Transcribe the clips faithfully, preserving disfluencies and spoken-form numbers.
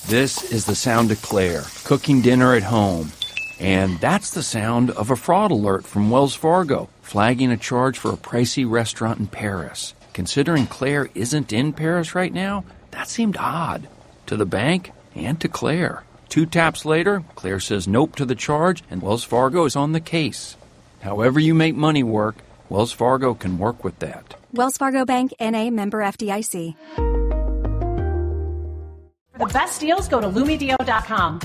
This is the sound of Claire, cooking dinner at home. And that's the sound of a fraud alert from Wells Fargo, flagging a charge for a pricey restaurant in Paris. Considering Claire isn't in Paris right now, that seemed odd. To the bank and to Claire. Two taps later, Claire says nope to the charge, and Wells Fargo is on the case. However you make money work, Wells Fargo can work with that. Wells Fargo Bank, N A, member F D I C. For the best deals, go to Lumidio dot com.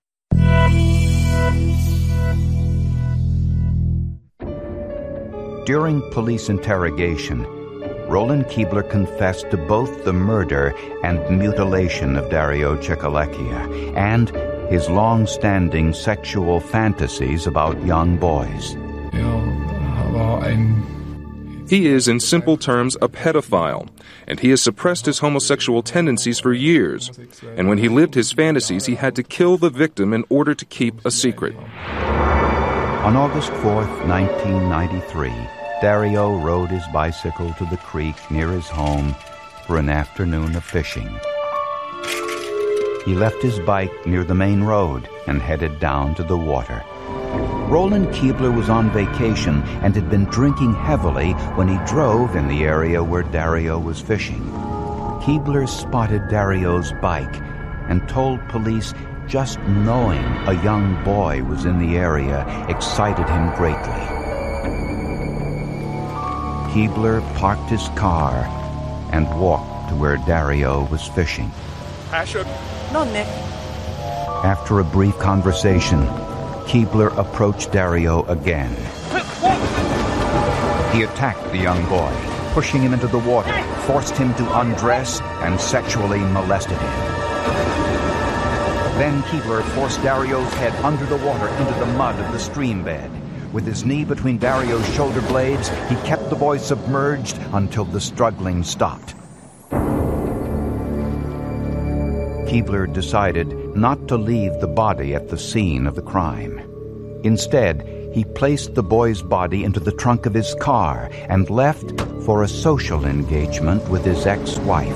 During police interrogation, Roland Keebler confessed to both the murder and mutilation of Dario Cicolecchia and his long-standing sexual fantasies about young boys. He is, in simple terms, a pedophile, and he has suppressed his homosexual tendencies for years. And when he lived his fantasies, he had to kill the victim in order to keep a secret. On August fourth, nineteen ninety-three, Dario rode his bicycle to the creek near his home for an afternoon of fishing. He left his bike near the main road and headed down to the water. Roland Keebler was on vacation and had been drinking heavily when he drove in the area where Dario was fishing. Keebler spotted Dario's bike and told police just knowing a young boy was in the area excited him greatly. Keebler parked his car and walked to where Dario was fishing. Asher. No, Nick. After a brief conversation, Keebler approached Dario again. He attacked the young boy, pushing him into the water, forced him to undress, and sexually molested him. Then Keebler forced Dario's head under the water into the mud of the stream bed. With his knee between Dario's shoulder blades, he kept the boy submerged until the struggling stopped. Keebler decided not to leave the body at the scene of the crime. Instead, he placed the boy's body into the trunk of his car and left for a social engagement with his ex-wife.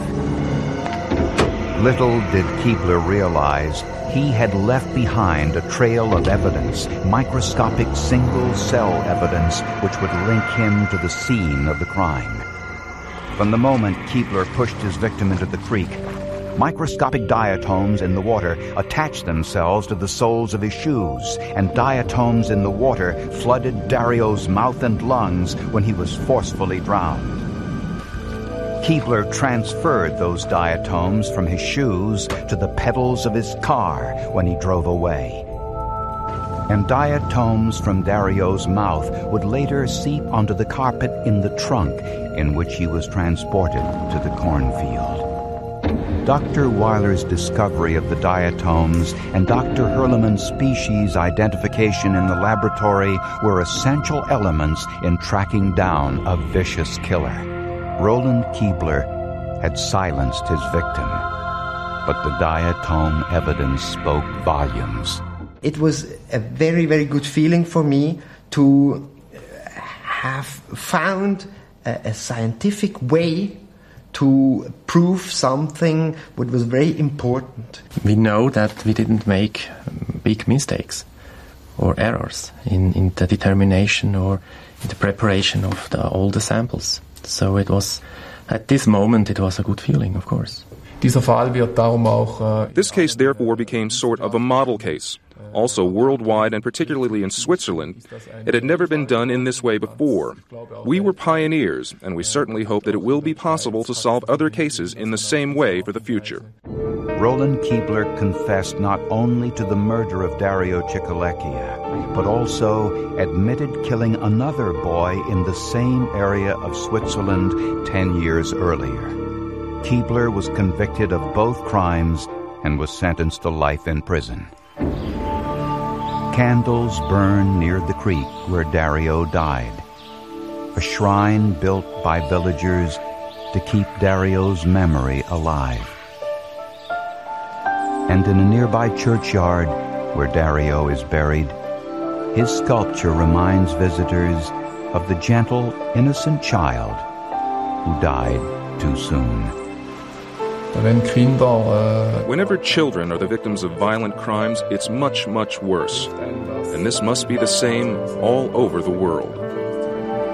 Little did Keebler realize he had left behind a trail of evidence, microscopic single-cell evidence, which would link him to the scene of the crime. From the moment Keebler pushed his victim into the creek, microscopic diatoms in the water attached themselves to the soles of his shoes, and diatoms in the water flooded Dario's mouth and lungs when he was forcefully drowned. Keebler transferred those diatoms from his shoes to the pedals of his car when he drove away. And diatoms from Dario's mouth would later seep onto the carpet in the trunk in which he was transported to the cornfield. Doctor Weiler's discovery of the diatoms and Doctor Hurleman's species identification in the laboratory were essential elements in tracking down a vicious killer. Roland Keebler had silenced his victim, but the diatom evidence spoke volumes. It was a very, very good feeling for me to have found a, a scientific way to prove something that was very important. We know that we didn't make big mistakes or errors in, in the determination or in the preparation of the, all the samples. So it was, at this moment, it was a good feeling, of course. This case, therefore, became sort of a model case. Also worldwide and particularly in Switzerland, it had never been done in this way before. We were pioneers, and we certainly hope that it will be possible to solve other cases in the same way for the future. Roland Keebler confessed not only to the murder of Dario Cicolecchia, but also admitted killing another boy in the same area of Switzerland ten years earlier. Keebler was convicted of both crimes and was sentenced to life in prison. Candles burned near the creek where Dario died, a shrine built by villagers to keep Dario's memory alive. And in a nearby churchyard where Dario is buried, his sculpture reminds visitors of the gentle, innocent child who died too soon. Whenever children are the victims of violent crimes, it's much, much worse. And this must be the same all over the world.